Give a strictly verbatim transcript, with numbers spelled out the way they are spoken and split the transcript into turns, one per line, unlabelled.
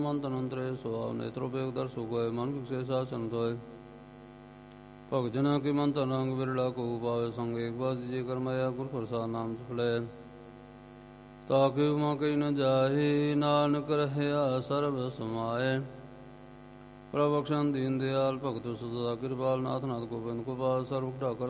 ਮੰਤ ਅਨੰਤਰੇ ਸੁਆਵ ਨੇਤਰੋ ਬੇਗ ਦਰ ਸੁਗੋਏ ਮਨ ਵਿਖਸੇ ਸਾ ਚੰਤ ਹੋਏ ਭਗਤ ਜਨਾ ਕੀ ਮੰਤ ਰੰਗ ਵਿਰਲਾ ਕੋ ਪਾਵੇ ਸੰਗ ਏਕ ਬਾਤ ਜੇ ਕਰਮਾਇਆ ਗੁਰ ਪ੍ਰਸਾਦ ਨਾਮ ਜਪਲੇ ਤਾਕਿ ਉਮਾ ਕਈ ਨ ਜਾਹੇ ਨਾਨਕ ਰਹਿਆ ਸਰਬ ਸਮਾਏ ਪ੍ਰਭੂ ਬਖਸ਼ਣ ਦੀਨ ਦਿਆਲ ਭਗਤ ਸਦਾ ਕਿਰਪਾਲ ਨਾਥ ਨਾਥ ਗੋਬਿੰਦ ਗੋਪਾਲ ਸਰਵ ਢਾਕਰ